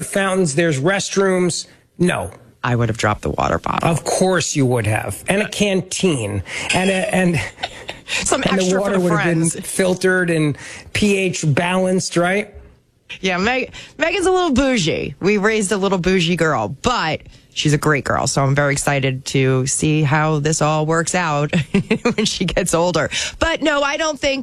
fountains, there's restrooms. No. I would have dropped the water bottle. Of course you would have. And a canteen. And some and extra the water for the would have been friends. filtered and pH balanced, right? Yeah, Megan's a little bougie. We raised a little bougie girl, but she's a great girl. So I'm very excited to see how this all works out when she gets older. But no, I don't think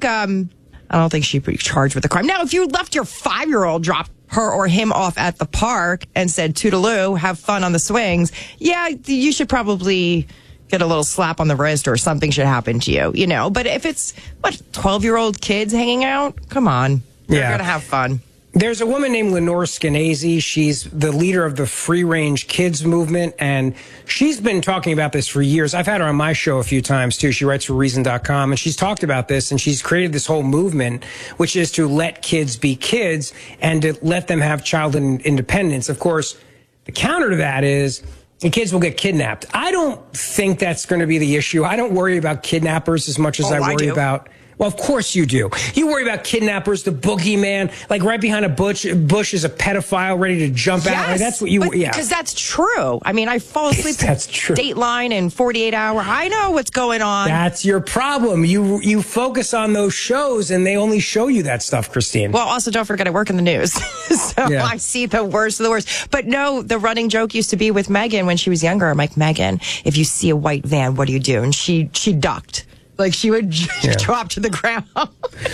she'd be charged with a crime. Now, if you left your 5-year-old, dropped her or him off at the park and said, toodaloo, have fun on the swings, yeah, you should probably get a little slap on the wrist or something should happen to you, you know. But if it's, 12-year-old kids hanging out? Come on. They're going to have fun. There's a woman named Lenore Skenazy. She's the leader of the Free Range Kids movement, and she's been talking about this for years. I've had her on my show a few times, too. She writes for Reason.com, and she's talked about this, and she's created this whole movement, which is to let kids be kids and to let them have childhood independence. Of course, the counter to that is the kids will get kidnapped. I don't think that's going to be the issue. I don't worry about kidnappers as much as I worry about... Well, of course you do. You worry about kidnappers, the boogeyman, like right behind a bush is a pedophile ready to jump out. Like that's what you, because that's true. I mean, I fall asleep to Dateline in 48 Hour. I know what's going on. That's your problem. You focus on those shows and they only show you that stuff, Christine. Well, also don't forget I work in the news. So I see the worst of the worst. But no, the running joke used to be with Megan when she was younger. I'm like, Megan, if you see a white van, what do you do? And she ducked. Like, she would drop to the ground. Well,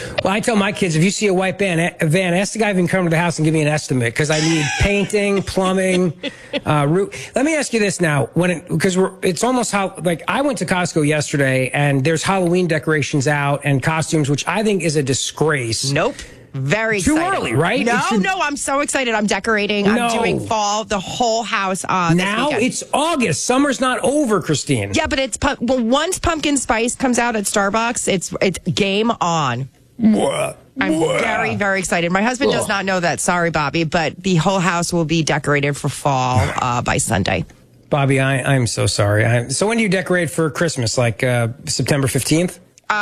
I tell my kids, if you see a white van, ask the guy if he can come to the house and give me an estimate, because I need painting, plumbing, roof. Let me ask you this now, because it's almost how, like, I went to Costco yesterday, and there's Halloween decorations out and costumes, which I think is a disgrace. Nope. Very too exciting. early, right? No, I'm so excited. I'm decorating. No. I'm doing fall, the whole house. Now it's August. Summer's not over, Christine. Yeah, but it's once pumpkin spice comes out at Starbucks, it's game on. I'm very, very excited. My husband does not know that. Sorry, Bobby, but the whole house will be decorated for fall by Sunday. Bobby, I'm so sorry. So when do you decorate for Christmas? Like September 15th?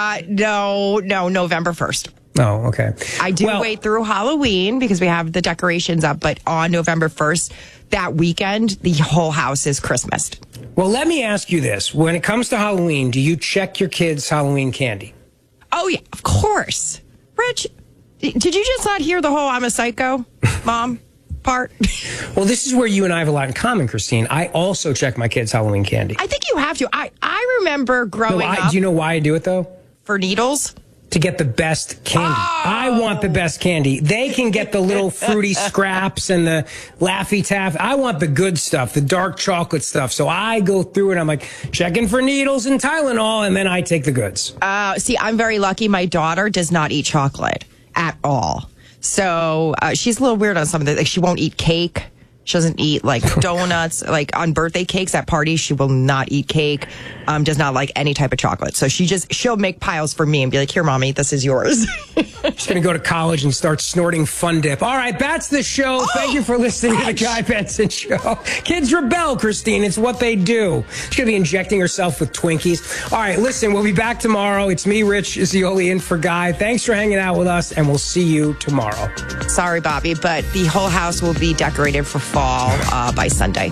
No, November 1st. Oh, okay. I do wait through Halloween because we have the decorations up, but on November 1st, that weekend, the whole house is Christmased. Well, let me ask you this. When it comes to Halloween, do you check your kids' Halloween candy? Oh, yeah, of course. Rich, did you just not hear the whole I'm a psycho, Mom part? Well, this is where you and I have a lot in common, Christine. I also check my kids' Halloween candy. I think you have to. I remember growing up. Do you know why I do it, though? For needles? To get the best candy. Oh. I want the best candy. They can get the little fruity scraps and the Laffy Taffy. I want the good stuff, the dark chocolate stuff. So I go through and I'm like checking for needles and Tylenol, and then I take the goods. See, I'm very lucky. My daughter does not eat chocolate at all. So she's a little weird on some of the, like, she won't eat cake. She doesn't eat, like, donuts. Like, on birthday cakes at parties, she will not eat cake. Does not like any type of chocolate. So she'll make piles for me and be like, here, Mommy, this is yours. She's going to go to college and start snorting Fun Dip. All right, that's the show. Thank you for listening to The Guy Benson Show. Kids rebel, Christine. It's what they do. She's going to be injecting herself with Twinkies. All right, listen, we'll be back tomorrow. It's me, Rich Zioli, in for Guy. Thanks for hanging out with us, and we'll see you tomorrow. Sorry, Bobby, but the whole house will be decorated for fall by Sunday.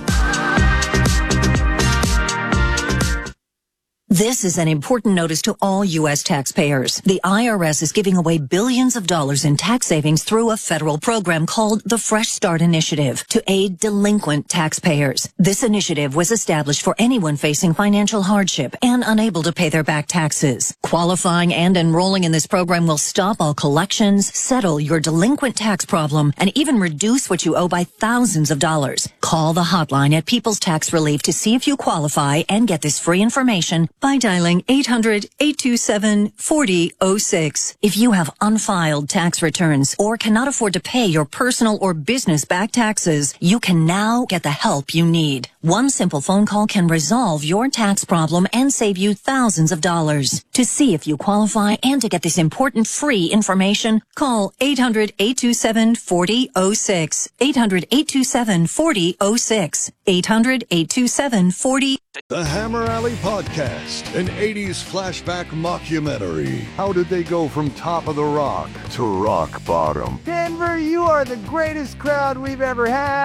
This is an important notice to all U.S. taxpayers. The IRS is giving away billions of dollars in tax savings through a federal program called the Fresh Start Initiative to aid delinquent taxpayers. This initiative was established for anyone facing financial hardship and unable to pay their back taxes. Qualifying and enrolling in this program will stop all collections, settle your delinquent tax problem, and even reduce what you owe by thousands of dollars. Call the hotline at People's Tax Relief to see if you qualify and get this free information by dialing 800-827-4006. If you have unfiled tax returns or cannot afford to pay your personal or business back taxes, you can now get the help you need. One simple phone call can resolve your tax problem and save you thousands of dollars. To see if you qualify and to get this important free information, call 800-827-4006. 800-827-4006. 800-827-4006. The Hammer Alley Podcast, an 80s flashback mockumentary. How did they go from top of the rock to rock bottom? Denver, you are the greatest crowd we've ever had.